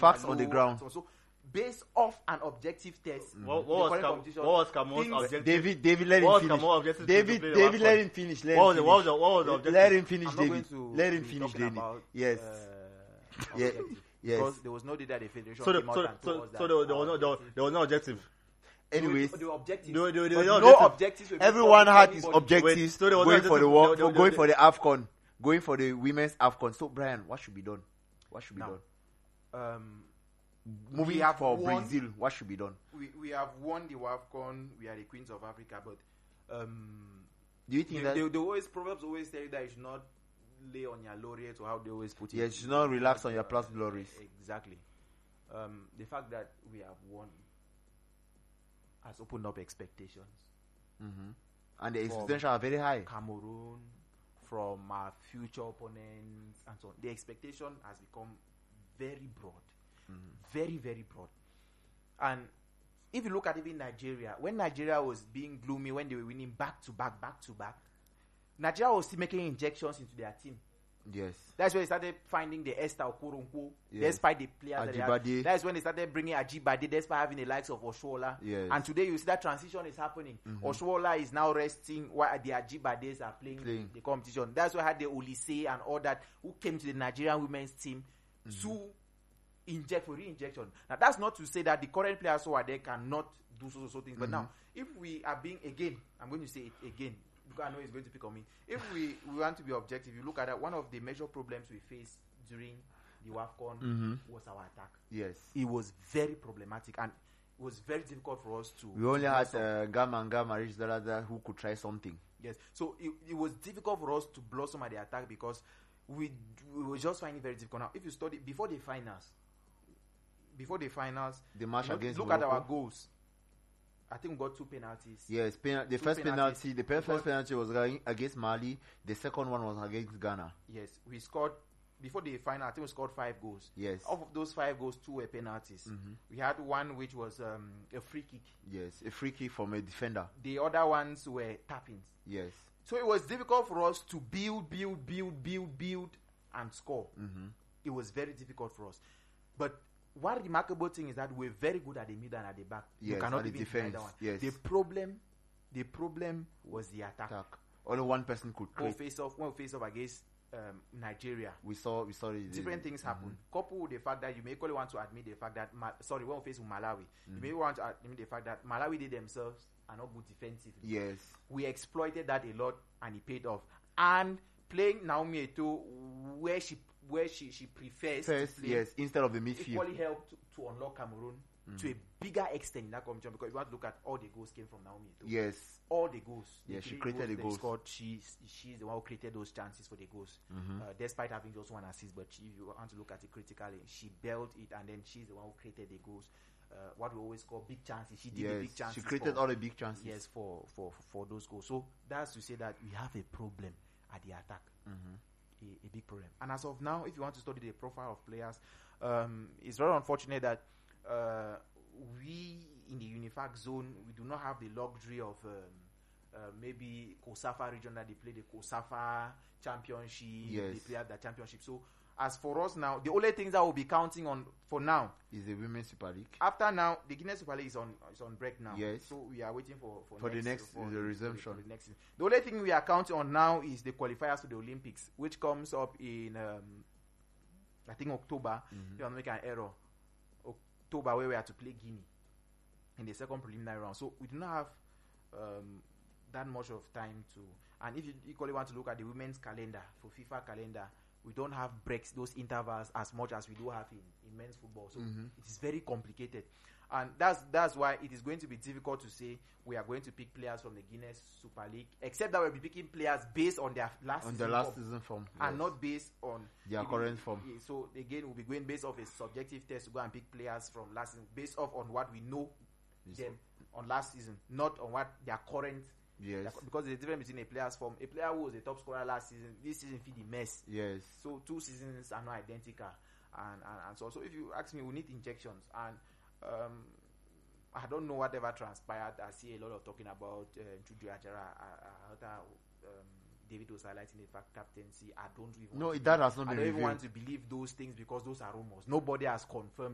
Facts on the ground. So based off an objective test, What was Cameroon's objective? David, let him finish. David, let him finish. What was the objective? Let him finish, I'm not David. going to Let him be finish, talking David. about, Yes. objective. Yes. Because there was no data the federation So came out and told us that there was no objective. Anyways, the objectives. No objectives. were everyone before had his anybody. objectives So there was going no for the objective. world, going for the AFCON, going for the women's AFCON. So, Brian, what should be done? What should be Now, done? Moving we have for won- Brazil, what should be done? We have won the WAFCON. We are the queens of Africa, but Do you think that? they always proverbs always tell you that you should not lay on your laurels, or how they always put it. Yes, you should not relax on your past glories. Exactly. The fact that we have won has opened up expectations. And the expectations are very high. Cameroon, from our future opponents, and so on. The expectation has become very broad. Very, very broad. And if you look at even Nigeria, when Nigeria was being gloomy, when they were winning back to back, Nigeria was still making injections into their team. Yes. That's when they started finding the Esther Okoronkwo, Yes. despite the players that they Ajibade. had. That's when they started bringing Ajibade, despite having the likes of Oshoala. Yes. And today you see that transition is happening. Oshoala is now resting while the Ajibades are playing the competition. That's why I had the Olise and all that who came to the Nigerian women's team to inject for re-injection. Now that's not to say that the current players who are there cannot do so things. But now, if we are being, again, I'm going to say it again, because I know it's going to pick on me. If we want to be objective, you look at that, one of the major problems we faced during the WAFCON was our attack. Yes. It was very problematic, and it was very difficult for us to. We only had blossom. Gama Rich Dalada who could try something. Yes, so it was difficult for us to blossom at the attack because we were just finding it very difficult. Now, if you study before the finals, The match against look Morocco. at our goals. I think we got 2 penalties. Yes, the first penalty was against Mali. The second one was against Ghana. Yes, we scored before the final. I think we scored 5 goals. Yes. Out of those 5 goals, 2 were penalties. We had one which was a free kick. Yes, a free kick from a defender. The other ones were tap-ins. Yes. So it was difficult for us to build, and score. It was very difficult for us. But one remarkable thing is that we're very good at the middle and at the back. Yes, you cannot at the even defense. deny that one. Yes. The problem was the attack. Only one person could When we create. face off against Nigeria, We saw it. different things happen. Coupled with the fact that you may equally want to admit the fact that when we face with Malawi, you may want to admit the fact that Malawi did themselves are not good defensively. Yes. We exploited that a lot, and it paid off. And playing Naomi Eto'o where she prefers First, to play, yes, instead of the midfield. equally helped to unlock Cameroon to a bigger extent in that competition, because if you want to look at all the goals came from Naomi Eto'o. Yes. All the goals. Yeah, The she 3 created the they goals. scored. She's the one who created those chances for the goals. Despite having just 1 assist, but if you want to look at it critically, she built it, and then she's the one who created the goals. What we always call big chances. She did the big chances. She created all the big chances. Yes, for those goals. So that's to say that we have a problem at the attack. A big problem. And as of now, if you want to study the profile of players, it's very unfortunate that we in the UNIFAC zone, we do not have the luxury of maybe COSAFA region that they play the COSAFA championship, Yes. they play at the championship. So as for us now, the only things that we'll be counting on for now, Is the Women's Super League. after now, the Guinness Super League is on break now. Yes. So we are waiting for For the resumption. for the next season. The only thing we are counting on now is the qualifiers to the Olympics, which comes up in I think October. If I'm making an error, October, where we have to play Guinea in the second preliminary round. So we do not have that much of time to. And if you equally want to look at the women's calendar for FIFA calendar, we don't have breaks, those intervals, as much as we do have in men's football. So it is very complicated. And that's why it is going to be difficult to say we are going to pick players from the Guinness Super League, except that we'll be picking players based on their last season form. and Yes. not based on Their current form. So again, we'll be going based off a subjective test to go and pick players from last season, based off on what we know them on last season, not on what their current. Yes. Because there's a difference between a player's form. A player who was a top scorer last season, this season feed the mess. Yes. So 2 seasons are not identical, and so if you ask me, we need injections, and I don't know whatever transpired. I see a lot of talking about Chuju Ajara. David was highlighting the fact captaincy. I don't even. No, that has not I been don't even revealed. want to believe those things because those are rumors. Nobody has confirmed